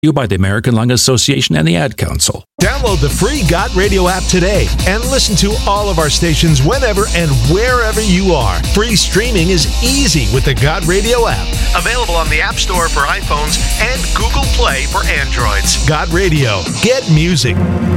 You by the American Lung Association and the Ad Council. Download the free Got Radio app today and listen to all of our stations whenever and wherever you are. Free streaming is easy with the Got Radio app. Available on the App Store for iPhones and Google Play for Androids. Got Radio. Get music.